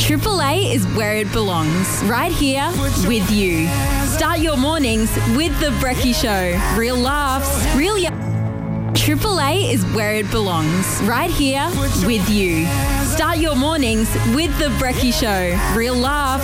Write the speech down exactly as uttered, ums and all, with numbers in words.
Triple A is where it belongs, right here with you. Start your mornings with The Brekkie Show. Real laughs, real y- Triple A is where it belongs, right here with you. Start your mornings with The Brekkie Show. Real laughs.